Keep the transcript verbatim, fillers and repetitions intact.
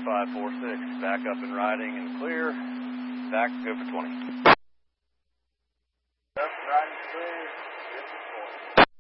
five four six, back up and riding and clear. Back, go for twenty. Up and riding clear.